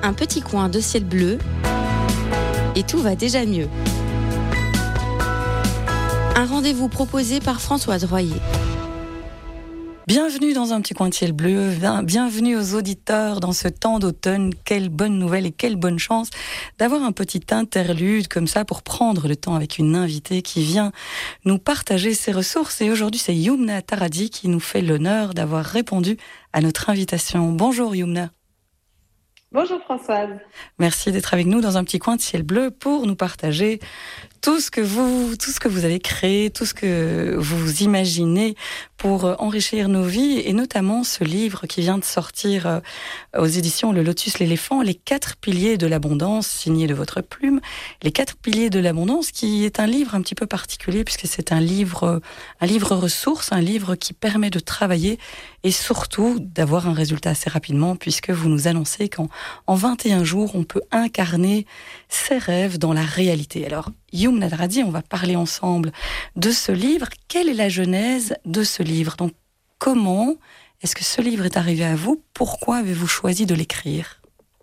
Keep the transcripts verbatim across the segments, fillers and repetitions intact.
un petit coin de ciel bleu et tout va déjà mieux. Un rendez-vous proposé par Françoise Royer. Bienvenue dans un petit coin de ciel bleu, bienvenue aux auditeurs dans ce temps d'automne. Quelle bonne nouvelle et quelle bonne chance d'avoir un petit interlude comme ça pour prendre le temps avec une invitée qui vient nous partager ses ressources. Et aujourd'hui, c'est Youmna Taradi qui nous fait l'honneur d'avoir répondu à notre invitation. Bonjour Youmna. Bonjour Françoise. Merci d'être avec nous dans un petit coin de ciel bleu pour nous partager tout ce que vous, tout ce que vous avez créé, tout ce que vous imaginez pour enrichir nos vies, et notamment ce livre qui vient de sortir aux éditions Le Lotus l'éléphant, Les quatre piliers de l'abondance, signé de votre plume. Les quatre piliers de l'abondance, qui est un livre un petit peu particulier puisque c'est un livre, un livre ressource, un livre qui permet de travailler et surtout d'avoir un résultat assez rapidement, puisque vous nous annoncez qu'en en vingt et un jours, on peut incarner ses rêves dans la réalité. Alors, Youmna Taradi, on va parler ensemble de ce livre. Quelle est la genèse de ce livre ? Donc, comment est-ce que ce livre est arrivé à vous ? Pourquoi avez-vous choisi de l'écrire ?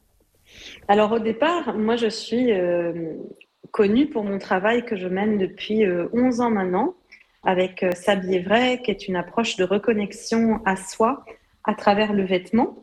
Alors, au départ, moi, je suis euh, connue pour mon travail que je mène depuis euh, onze ans maintenant, avec euh, S'habiller vrai, qui est une approche de reconnexion à soi à travers le vêtement.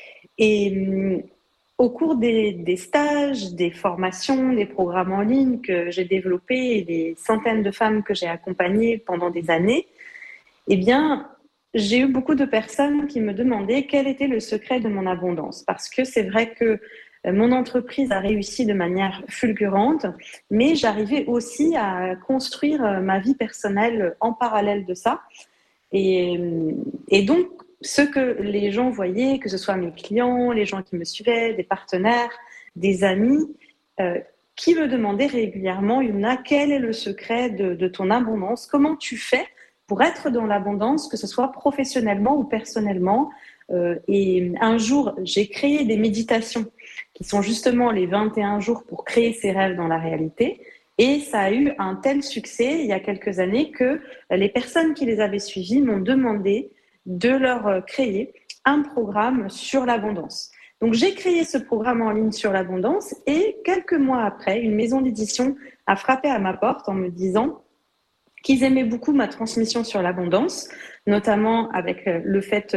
Et euh, au cours des, des stages, des formations, des programmes en ligne que j'ai développés et des centaines de femmes que j'ai accompagnées pendant des années, eh bien, j'ai eu beaucoup de personnes qui me demandaient quel était le secret de mon abondance. Parce que c'est vrai que mon entreprise a réussi de manière fulgurante, mais j'arrivais aussi à construire ma vie personnelle en parallèle de ça. Et, et donc, ce que les gens voyaient, que ce soit mes clients, les gens qui me suivaient, des partenaires, des amis, euh, qui me demandaient régulièrement, Youmna, quel est le secret de, de ton abondance ? Comment tu fais pour être dans l'abondance, que ce soit professionnellement ou personnellement ? euh, Et un jour, j'ai créé des méditations qui sont justement les vingt et un jours pour créer ses rêves dans la réalité. Et ça a eu un tel succès il y a quelques années que les personnes qui les avaient suivies m'ont demandé de leur créer un programme sur l'abondance. Donc, j'ai créé ce programme en ligne sur l'abondance et quelques mois après, une maison d'édition a frappé à ma porte en me disant qu'ils aimaient beaucoup ma transmission sur l'abondance, notamment avec le fait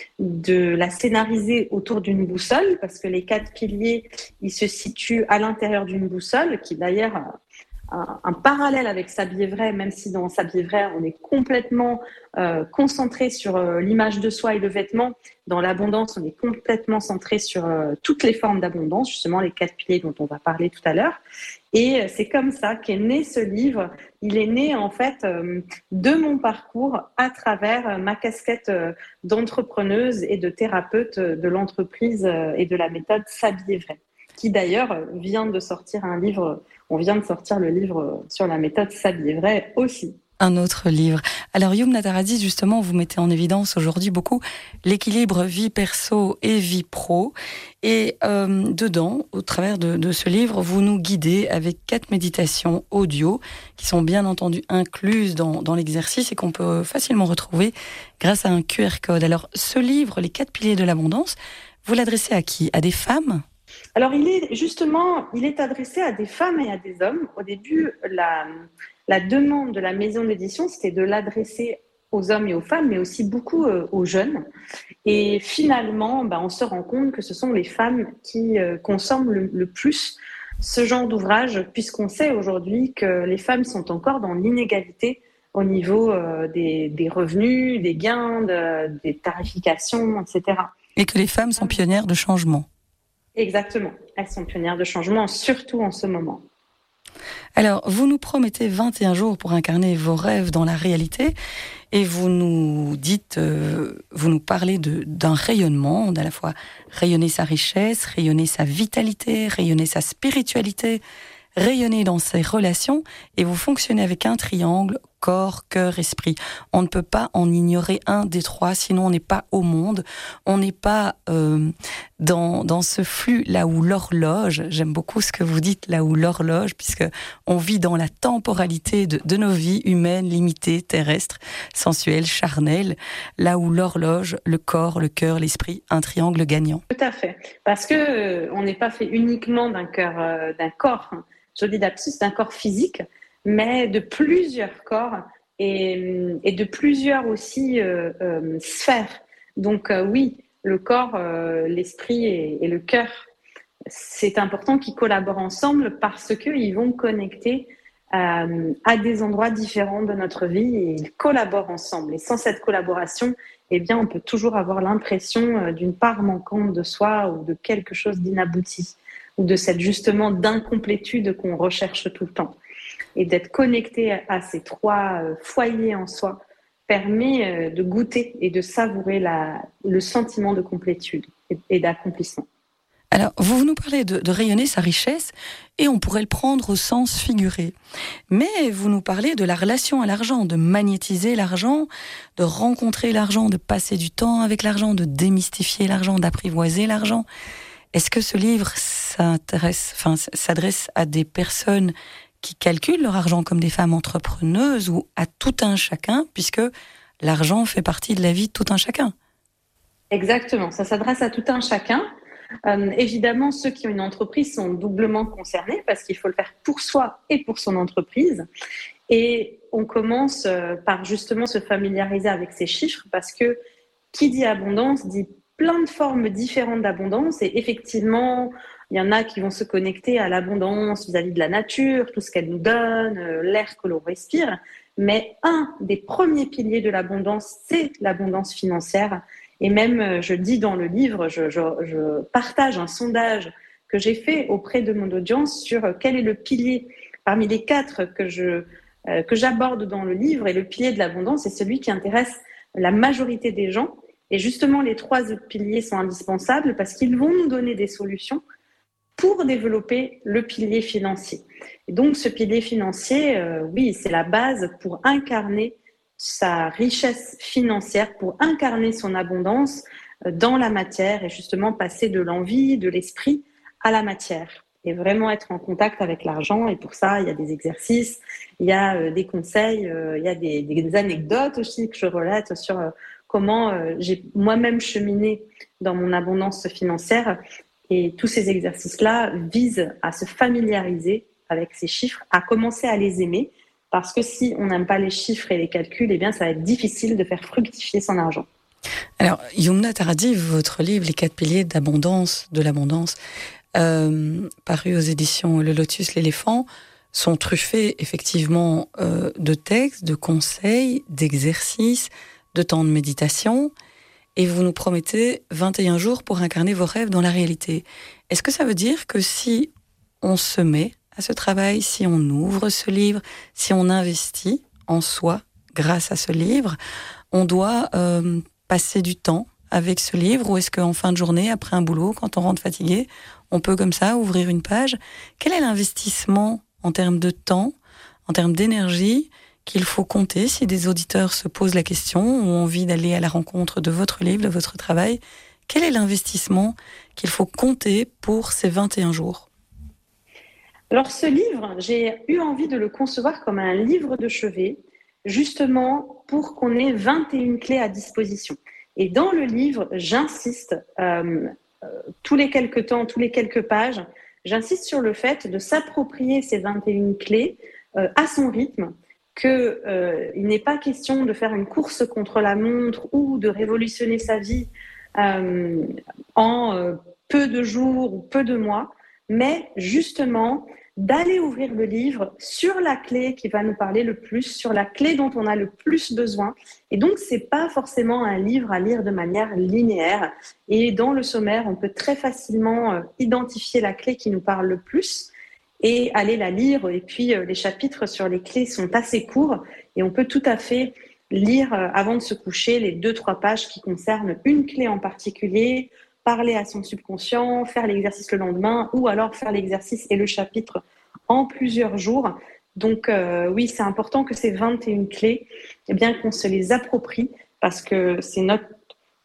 de la scénariser autour d'une boussole, parce que les quatre piliers, ils se situent à l'intérieur d'une boussole, qui d'ailleurs Un, un parallèle avec S'habiller vrai, même si dans S'habiller vrai, on est complètement euh, concentré sur euh, l'image de soi et le vêtement. Dans l'abondance, on est complètement centré sur euh, toutes les formes d'abondance, justement les quatre piliers dont on va parler tout à l'heure. Et euh, c'est comme ça qu'est né ce livre. Il est né en fait euh, de mon parcours à travers euh, ma casquette euh, d'entrepreneuse et de thérapeute euh, de l'entreprise euh, et de la méthode S'habiller vrai, qui d'ailleurs vient de sortir un livre. On vient de sortir le livre sur la méthode S'habiller vrai aussi. Un autre livre. Alors Youmna Taradi, justement, vous mettez en évidence aujourd'hui beaucoup l'équilibre vie perso et vie pro. Et euh, dedans, au travers de, de ce livre, vous nous guidez avec quatre méditations audio qui sont bien entendu incluses dans, dans l'exercice et qu'on peut facilement retrouver grâce à un Q R code. Alors ce livre, Les quatre piliers de l'abondance, vous l'adressez à qui ? À des femmes ? Alors, il est justement, il est adressé à des femmes et à des hommes. Au début, la, la demande de la maison d'édition, c'était de l'adresser aux hommes et aux femmes, mais aussi beaucoup euh, aux jeunes. Et finalement, bah, on se rend compte que ce sont les femmes qui euh, consomment le, le plus ce genre d'ouvrage, puisqu'on sait aujourd'hui que les femmes sont encore dans l'inégalité au niveau euh, des, des revenus, des gains, de, des tarifications, et cetera. Et que les femmes sont pionnières de changement. Exactement. Elles sont pionnières de changement, surtout en ce moment. Alors, vous nous promettez vingt et un jours pour incarner vos rêves dans la réalité et vous nous dites, euh, vous nous parlez de, d'un rayonnement, d'à la fois rayonner sa richesse, rayonner sa vitalité, rayonner sa spiritualité, rayonner dans ses relations, et vous fonctionnez avec un triangle, corps, cœur, esprit. On ne peut pas en ignorer un des trois, sinon on n'est pas au monde, on n'est pas euh, dans, dans ce flux, là où l'horloge, j'aime beaucoup ce que vous dites, là où l'horloge, puisque on vit dans la temporalité de, de nos vies humaines, limitées, terrestres, sensuelles, charnelles, là où l'horloge, le corps, le cœur, l'esprit, un triangle gagnant. Tout à fait, parce que euh, on n'est pas fait uniquement d'un cœur, euh, d'un corps, hein, joli lapsus, d'un corps physique, mais de plusieurs corps et, et de plusieurs aussi euh, euh, sphères. Donc euh, oui, le corps, euh, l'esprit et, et le cœur, c'est important qu'ils collaborent ensemble parce qu'ils vont connecter euh, à des endroits différents de notre vie et ils collaborent ensemble. Et sans cette collaboration, eh bien, on peut toujours avoir l'impression d'une part manquante de soi ou de quelque chose d'inabouti ou de cette justement d'incomplétude qu'on recherche tout le temps. Et d'être connecté à ces trois foyers en soi permet de goûter et de savourer la, le sentiment de complétude et, et d'accomplissement. Alors, vous nous parlez de, de rayonner sa richesse, et on pourrait le prendre au sens figuré. Mais vous nous parlez de la relation à l'argent, de magnétiser l'argent, de rencontrer l'argent, de passer du temps avec l'argent, de démystifier l'argent, d'apprivoiser l'argent. Est-ce que ce livre s'intéresse, enfin, s'adresse à des personnes qui calculent leur argent comme des femmes entrepreneuses ou à tout un chacun, puisque l'argent fait partie de la vie de tout un chacun? Exactement, ça s'adresse à tout un chacun. Euh, évidemment, ceux qui ont une entreprise sont doublement concernés parce qu'il faut le faire pour soi et pour son entreprise. Et on commence euh, par justement se familiariser avec ces chiffres parce que qui dit abondance dit plein de formes différentes d'abondance. Et effectivement, il y en a qui vont se connecter à l'abondance vis-à-vis de la nature, tout ce qu'elle nous donne, euh, l'air que l'on respire. Mais un des premiers piliers de l'abondance, c'est l'abondance financière. Et même, je dis dans le livre, je, je, je partage un sondage que j'ai fait auprès de mon audience sur quel est le pilier parmi les quatre que, je, euh, que j'aborde dans le livre. Et le pilier de l'abondance est celui qui intéresse la majorité des gens. Et justement, les trois autres piliers sont indispensables parce qu'ils vont nous donner des solutions pour développer le pilier financier. Et donc, ce pilier financier, euh, oui, c'est la base pour incarner sa richesse financière, pour incarner son abondance dans la matière et justement passer de l'envie, de l'esprit à la matière et vraiment être en contact avec l'argent. Et pour ça, il y a des exercices, il y a des conseils, il y a des, des anecdotes aussi que je relate sur comment j'ai moi-même cheminé dans mon abondance financière. Et tous ces exercices-là visent à se familiariser avec ces chiffres, à commencer à les aimer. Parce que si on n'aime pas les chiffres et les calculs, eh bien, ça va être difficile de faire fructifier son argent. Alors, Yumna Taradi, votre livre, Les quatre piliers d'abondance, de l'abondance, euh, paru aux éditions Le Lotus, l'éléphant, sont truffés effectivement euh, de textes, de conseils, d'exercices, de temps de méditation. Et vous nous promettez vingt et un jours pour incarner vos rêves dans la réalité. Est-ce que ça veut dire que si on se met à ce travail, si on ouvre ce livre, si on investit en soi grâce à ce livre, on doit euh, passer du temps avec ce livre, ou est-ce qu'en fin de journée, après un boulot, quand on rentre fatigué, on peut comme ça ouvrir une page? Quel est l'investissement en termes de temps, en termes d'énergie qu'il faut compter si des auditeurs se posent la question ou ont envie d'aller à la rencontre de votre livre, de votre travail? Quel est l'investissement qu'il faut compter pour ces vingt et un jours? Alors ce livre, j'ai eu envie de le concevoir comme un livre de chevet, justement pour qu'on ait vingt et une clés à disposition. Et dans le livre, j'insiste, euh, euh, tous les quelques temps, tous les quelques pages, j'insiste sur le fait de s'approprier ces vingt et une clés euh, à son rythme, qu'il euh, n'est pas question de faire une course contre la montre ou de révolutionner sa vie euh, en euh, peu de jours ou peu de mois, mais justement d'aller ouvrir le livre sur la clé qui va nous parler le plus, sur la clé dont on a le plus besoin. Et donc, ce n'est pas forcément un livre à lire de manière linéaire. Et dans le sommaire, on peut très facilement identifier la clé qui nous parle le plus et aller la lire. Et puis, les chapitres sur les clés sont assez courts et on peut tout à fait lire avant de se coucher les deux, trois pages qui concernent une clé en particulier, parler à son subconscient, faire l'exercice le lendemain ou alors faire l'exercice et le chapitre en plusieurs jours. Donc euh, oui, c'est important que ces vingt et une clés, eh bien qu'on se les approprie parce que c'est notre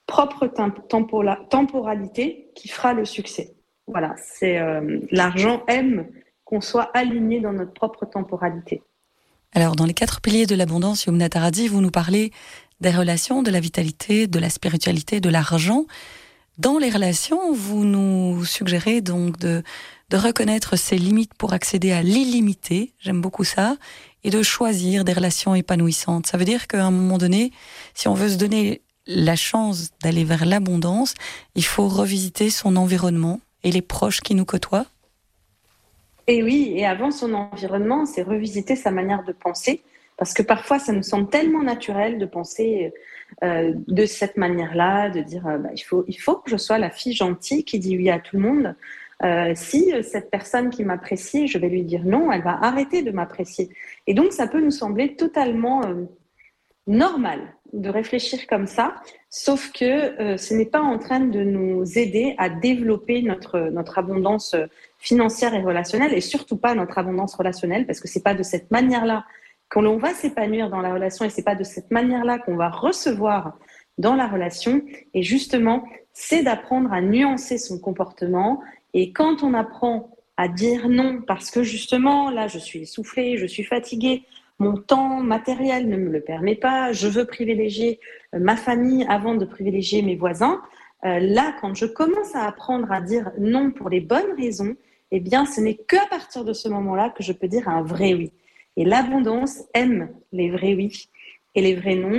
propre tempola- temporalité qui fera le succès. Voilà, c'est euh, l'argent aime qu'on soit aligné dans notre propre temporalité. Alors, dans les quatre piliers de l'abondance, Yumna Taradi, vous nous parlez des relations, de la vitalité, de la spiritualité, de l'argent. Dans les relations, vous nous suggérez donc de, de reconnaître ses limites pour accéder à l'illimité, j'aime beaucoup ça, et de choisir des relations épanouissantes. Ça veut dire qu'à un moment donné, si on veut se donner la chance d'aller vers l'abondance, il faut revisiter son environnement et les proches qui nous côtoient. Et oui, et avant son environnement, c'est revisiter sa manière de penser, parce que parfois, ça nous semble tellement naturel de penser euh, de cette manière-là, de dire euh, bah, il faut, il faut que je sois la fille gentille qui dit oui à tout le monde. Euh, si cette personne qui m'apprécie, je vais lui dire non, elle va arrêter de m'apprécier. Et donc, ça peut nous sembler totalement euh, normal de réfléchir comme ça, sauf que euh, ce n'est pas en train de nous aider à développer notre, notre abondance financière et relationnelle, et surtout pas notre abondance relationnelle, parce que c'est pas de cette manière-là qu'on va s'épanouir dans la relation, et c'est pas de cette manière-là qu'on va recevoir dans la relation. Et justement, c'est d'apprendre à nuancer son comportement. Et quand on apprend à dire non, parce que justement, là, je suis essoufflée, je suis fatiguée, mon temps matériel ne me le permet pas, je veux privilégier ma famille avant de privilégier mes voisins. Euh, là, quand je commence à apprendre à dire non pour les bonnes raisons, eh bien, ce n'est qu'à partir de ce moment-là que je peux dire un vrai oui. Et l'abondance aime les vrais oui et les vrais non.